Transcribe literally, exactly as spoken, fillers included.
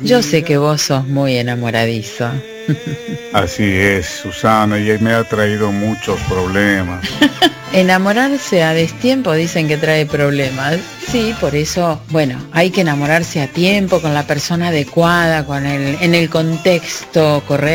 Yo sé que vos sos muy enamoradizo. Así es, Susana, y me ha traído muchos problemas. Enamorarse a destiempo dicen que trae problemas. Sí, por eso, bueno, hay que enamorarse a tiempo, con la persona adecuada, con el, en el contexto correcto.